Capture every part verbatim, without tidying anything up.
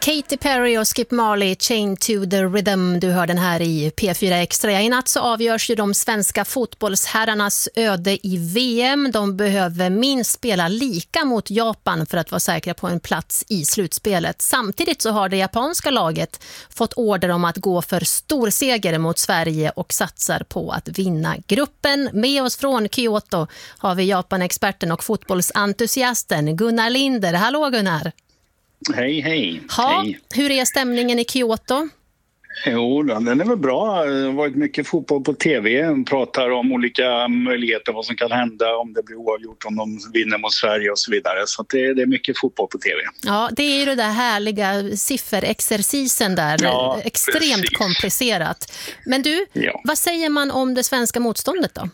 Katy Perry och Skip Marley, Chain to the Rhythm. Du hör den här i P fyra Extra. Ja, i natt så avgörs ju de svenska fotbollsherrarnas öde i V M. De behöver minst spela lika mot Japan för att vara säkra på en plats i slutspelet. Samtidigt så har det japanska laget fått order om att gå för stor seger mot Sverige och satsar på att vinna gruppen. Med oss från Kyoto har vi Japan-experten och fotbollsentusiasten Gunnar Linder. Hallå Gunnar! Hej, hej. Ha, hej. Hur är stämningen i Kyoto? Jo, den är väl bra. Det har varit mycket fotboll på tv. De pratar om olika möjligheter, vad som kan hända om det blir oavgjort, om de vinner mot Sverige och så vidare. Så det, det är mycket fotboll på tv. Ja, det är ju det där härliga sifferexercisen där. Ja, extremt precis. Komplicerat. Men du, ja. Vad säger man om det svenska motståndet då?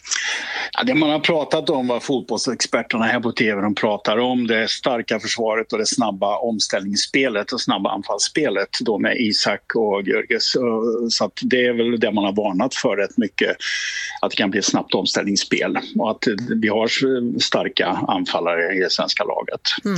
Ja, det man har pratat om, vad fotbollsexperterna här på tv de pratar om, det starka försvaret och det snabba omställningsspelet och snabba anfallsspelet då med Isak och Görges. Så att det är väl det man har varnat för rätt mycket, att det kan bli ett snabbt omställningsspel och att vi har starka anfallare i det svenska laget. Mm.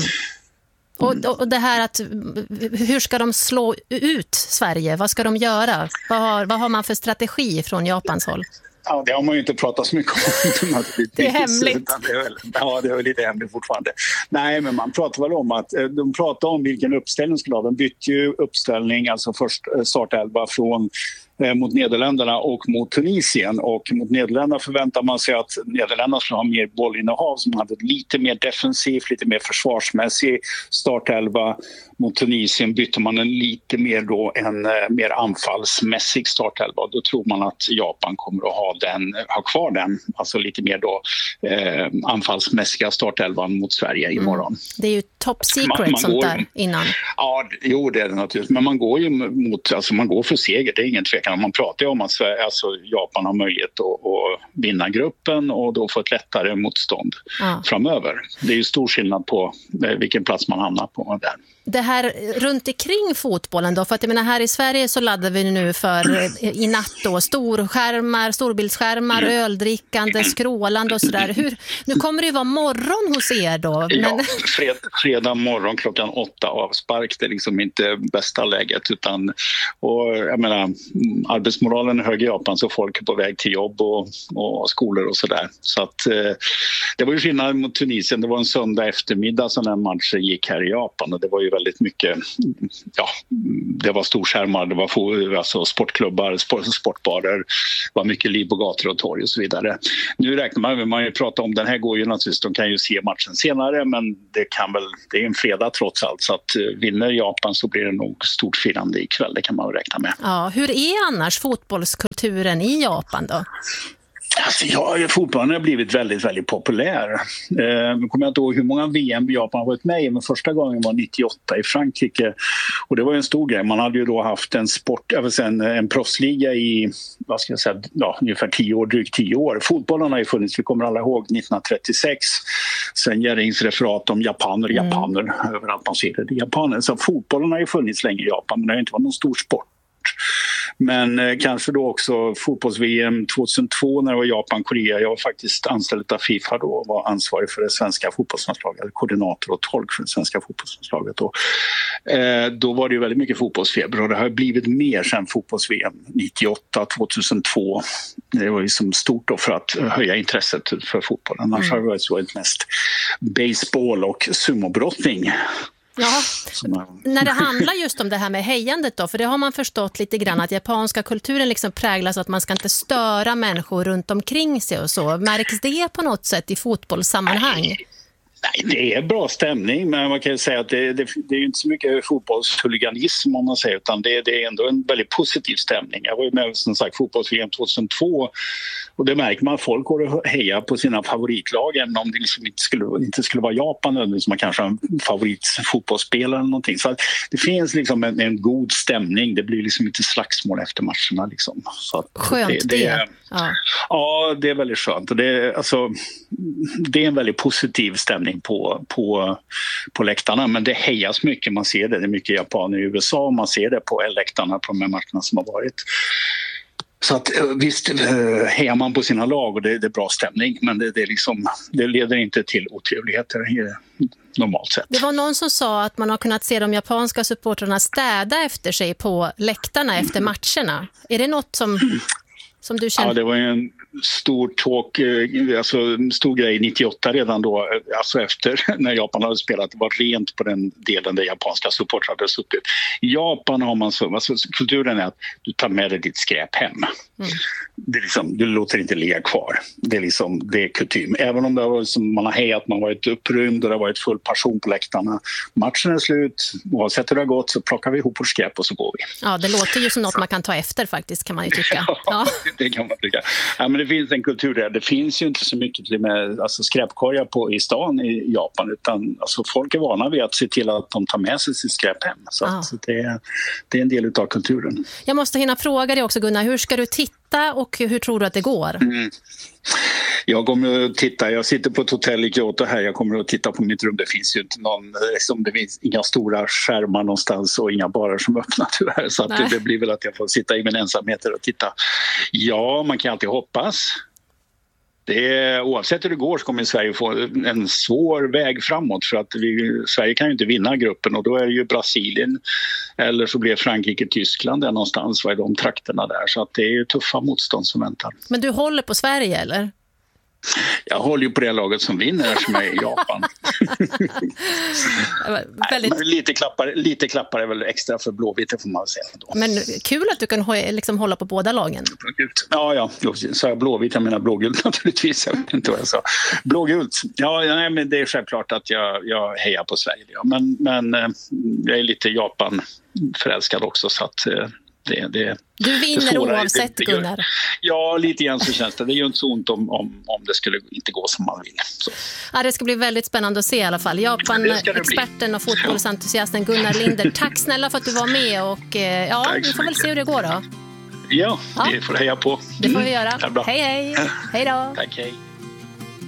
Och, och det här att hur ska de slå ut Sverige? Vad ska de göra? Vad har, vad har man för strategi från Japans håll? Ja, det har man ju inte pratat så mycket om. Det är hemligt. Det är väl, ja, det är väl lite hemligt fortfarande. Nej, men man pratar väl om att de pratar om vilken uppställning skulle ha. De bytte ju uppställning, alltså först startelva från mot Nederländerna och mot Tunisien. Och mot Nederländerna förväntar man sig att Nederländerna skulle ha mer bollinnehav, som hade lite mer defensivt, lite mer försvarsmässig startelva. Mot Tunisien bytte man en lite mer då en mer anfallsmässig startelva. Då tror man att Japan kommer att ha den, ha kvar den, alltså lite mer då eh, anfallsmässiga startelvan mot Sverige imorgon. Mm. Det är ju top secret man, man sånt går, där innan. Ja, jo det är det naturligtvis. Men man går ju mot, alltså man går för seger, det är ingen tvekan. Man pratar ju om att Sverige, alltså Japan har möjlighet att, att vinna gruppen och då få ett lättare motstånd ja. framöver. Det är ju stor skillnad på vilken plats man hamnar på där. Det här runt omkring fotbollen då, för att jag menar här i Sverige så laddar vi nu för i natt då storskärmar, storbildsskärmar, mm. öldrickande, skrålande och sådär. Hur, nu kommer det ju vara morgon hos er då. Men... Ja, fred, fredag morgon klockan åtta avspark, det är liksom inte bästa läget utan, och jag menar arbetsmoralen är hög i Japan så folk är på väg till jobb och, och skolor och sådär. Så att eh, det var ju skillnad mot Tunisien, det var en söndag eftermiddag som den matchen gick här i Japan och det var ju väldigt mycket, ja, det var storskärmar, det var alltså sportklubbar, sport, sportbarer, det var mycket liv på gator och torg och så vidare. Nu räknar man med, man ju prata om, den här går ju naturligtvis, de kan ju se matchen senare men det kan väl, det är en fredag trots allt så att vinner Japan så blir det nog stort firande ikväll, det kan man räkna med. Ja, hur är annars fotbollskulturen i Japan då? Alltså, ja, fotbollen har blivit väldigt, väldigt populär. Eh, nu kommer jag inte ihåg hur många V M Japan har varit med i, men första gången var nittioåtta i Frankrike. Och det var en stor grej. Man hade ju då haft en sport, en, en proffsliga i, vad ska jag säga, ja, ungefär tio år, drygt tio år. Fotbollen har ju funnits, vi kommer alla ihåg, nittonhundratrettiosex. Sen Jerrings referat om japaner, japaner, mm. överallt man ser det, japaner. Så fotbollen har ju funnits länge i Japan, men det har inte varit någon stor sport. Men eh, kanske då också fotbolls-V M tjugohundratvå när det var Japan-Korea. Jag var faktiskt anställd av FIFA då och var ansvarig för det svenska fotbollslandslaget, koordinator och tolk för det svenska fotbollslandslaget. Och, eh, då var det ju väldigt mycket fotbollsfeber och det har blivit mer sen fotbolls-V M nittioåtta tjugohundratvå. Det var ju som stort då för att höja intresset för fotbollen. Annars mm. har det varit mest baseball och sumobrottning. Ja, när det handlar just om det här med hejandet då, för det har man förstått lite grann att japanska kulturen liksom präglas att man ska inte störa människor runt omkring sig och så. Märks det på något sätt i fotbollssammanhang? Nej, det är bra stämning, men man kan ju säga att det, det, det är ju inte så mycket fotbollshuliganism om man säger, utan det, det är ändå en väldigt positiv stämning. Jag var ju med som sagt fotbolls-V M tjugohundratvå och det märker man att folk går och hejar på sina favoritlag även om det liksom inte, skulle, inte skulle vara Japan eller som man kanske har en favoritfotbollsspelare eller någonting. Så att det finns liksom en, en god stämning, det blir liksom inte slagsmål efter matcherna. Liksom. Så att skönt det. det, det. Ja. ja, det är väldigt skönt. Och det, alltså, det är en väldigt positiv stämning på, på, på läktarna, men det hejas mycket, man ser det, det är mycket japaner i U S A och man ser det på läktarna på de här matcherna som har varit. Så att visst hejar man på sina lag och det, det är bra stämning, men det, det, är liksom, det leder inte till otrevligheter normalt sett. Det var någon som sa att man har kunnat se de japanska supportrarna städa efter sig på läktarna efter matcherna. Är det något som, som du känner? Ja, det var ju en stor talk, alltså stor grej nittioåtta redan då, alltså efter när Japan hade spelat. Det var rent på den delen där japanska supportrar hade suttit. I Japan har man så, alltså kulturen är att du tar med dig ditt skräp hem. Mm. Det är liksom, du låter inte ligga kvar. Det är liksom, det är kutym. Även om det har varit som man har hejat, man har varit upprymd och det har varit full passion på läktarna. Matchen är slut, oavsett hur det har gått så plockar vi ihop vårt skräp och så går vi. Ja, det låter ju som något man kan ta efter faktiskt, kan man ju tycka. Ja, ja. Det kan man tycka. Ja, men det finns en kultur där. Det finns ju inte så mycket med alltså, skräpkorgar på i stan i Japan, utan alltså, folk är vana vid att se till att de tar med sig sitt skräp hem. Så, ja. så det, är, det är en del av kulturen. Jag måste hinna fråga dig också, Gunnar, hur ska du titta och hur tror du att det går? Mm. Jag kommer att titta, jag sitter på ett hotell i Kyoto här, jag kommer att titta på mitt rum. Det finns ju inte någon, liksom, det finns inga stora skärmar någonstans och inga barer som öppnar tyvärr, så att det, det blir väl att jag får sitta i min ensamhet och titta. Ja, man kan alltid hoppas. Det är, oavsett hur det går så kommer Sverige få en svår väg framåt, för att vi, Sverige kan ju inte vinna gruppen och då är det ju Brasilien eller så blir Frankrike, Tyskland där någonstans, vad är de trakterna där, så att det är ju tuffa motstånd som väntar. Men du håller på Sverige eller? Jag håller ju på det laget som vinner här som är i Japan. Väldigt... Nej, lite, klappar, lite klappar är väl extra för Blåvitt, får man säga då. Men kul att du kan liksom hålla på båda lagen. Ja, ja. Så jag Blåvitt, jag menar blågult naturligtvis. Jag vet inte vad jag sa. Blågult. Ja, nej, men det är självklart att jag, jag hejar på Sverige. Ja. Men, men jag är lite Japan-förälskad också, så att... Det, det, du vinner oavsett, det, det, Gunnar. Ja, lite grann så känns det. Det gör inte så ont om, om, om det skulle inte gå som man vill. Så. Ja, det ska bli väldigt spännande att se i alla fall. Japan-experten och fotbollsentusiasten Gunnar Linder. Tack snälla för att du var med och ja, vi får väl se hur det går då. Ja, ja. Vi får heja på. Det får vi göra. Hej, hej. Hej då. Tack, hej.